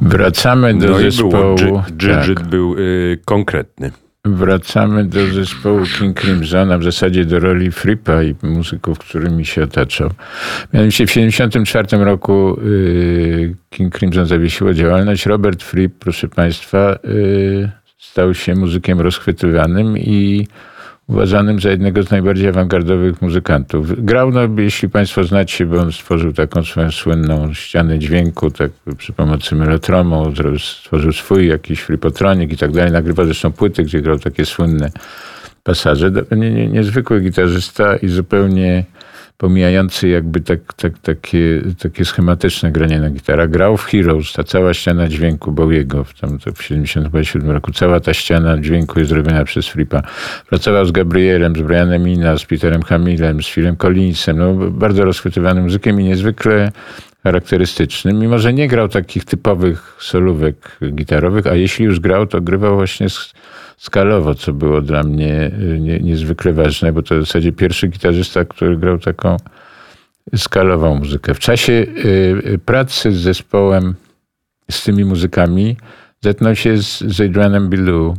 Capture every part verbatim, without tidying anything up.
Wracamy do no zespołu. Gidget tak. był y, konkretny. Wracamy do zespołu King Crimson, a w zasadzie do roli Frippa i muzyków, którymi się otaczał. Mianowicie w siedemdziesiątym czwartym roku y, King Crimson zawiesiło działalność. Robert Fripp, proszę państwa, y, stał się muzykiem rozchwytywanym i uważanym za jednego z najbardziej awangardowych muzykantów. Grał, no, jeśli państwo znacie, bo on stworzył taką swoją słynną ścianę dźwięku, tak przy pomocy melotromu, stworzył swój jakiś fripotronik i tak dalej. Nagrywał zresztą płyty, gdzie grał takie słynne pasaże. Nie, nie, niezwykły gitarzysta i zupełnie pomijający jakby tak, tak, takie, takie schematyczne granie na gitarach. Grał w Heroes, ta cała ściana dźwięku Bowiego w, tam, w siedemdziesiątym siódmym roku. Cała ta ściana dźwięku jest zrobiona przez Frippa. Pracował z Gabrielem, z Brianem Ina, z Peterem Hamillem, z Philem Collinsem. No, bardzo rozchwytywanym muzykiem i niezwykle charakterystycznym. Mimo że nie grał takich typowych solówek gitarowych, a jeśli już grał, to grywał właśnie skalowo, co było dla mnie nie, niezwykle ważne, bo to w zasadzie pierwszy gitarzysta, który grał taką skalową muzykę. W czasie y, pracy z zespołem, z tymi muzykami, zetknął się z, z Adrianem Belew.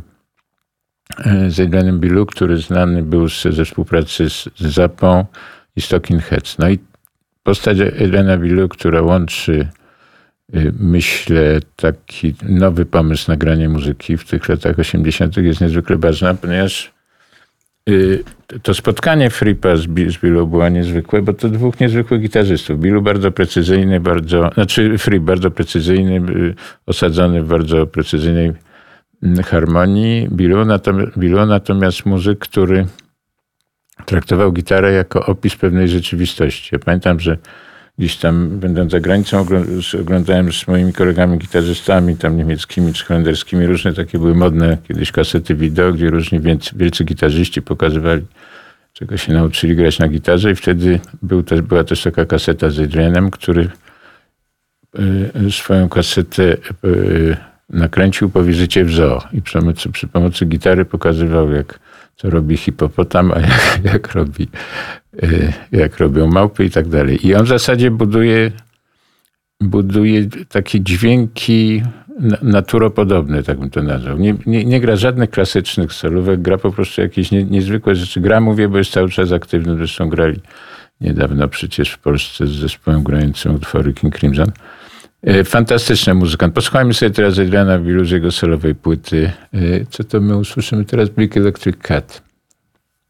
Z Adrianem Belew, który znany był z, ze współpracy z, z Zappą i z Talking Heads. No i postać Adriana Belew, która łączy, myślę, taki nowy pomysł na granie muzyki w tych latach osiemdziesiątych jest niezwykle ważna, ponieważ to spotkanie Frippa z Belew było niezwykłe, bo to dwóch niezwykłych gitarzystów. Belew bardzo precyzyjny, bardzo, znaczy Fripp bardzo precyzyjny, osadzony w bardzo precyzyjnej harmonii. Belew natomiast, Belew natomiast muzyk, który traktował gitarę jako opis pewnej rzeczywistości. Ja pamiętam, że gdzieś tam, będąc za granicą, oglądałem z moimi kolegami gitarzystami, tam niemieckimi czy holenderskimi, różne takie były modne kiedyś kasety wideo, gdzie różni wielcy gitarzyści pokazywali, czego się nauczyli grać na gitarze i wtedy był też, była też taka kaseta z Adrianem, który swoją kasetę nakręcił po wizycie w zoo i przy pomocy, przy pomocy gitary pokazywał, jak co robi hipopotam, a jak, jak, robi, jak robią małpy i tak dalej. I on w zasadzie buduje, buduje takie dźwięki naturopodobne, tak bym to nazwał. Nie, nie, nie gra żadnych klasycznych solówek, gra po prostu jakieś nie, niezwykłe rzeczy. Gra, mówię, bo jest cały czas aktywny. Zresztą grali niedawno przecież w Polsce z zespołem grającym utwory King Crimson. Fantastyczny muzykant. Posłuchajmy sobie teraz Adriana Belew z jego solowej płyty. Co to my usłyszymy teraz? Big Electric Cat.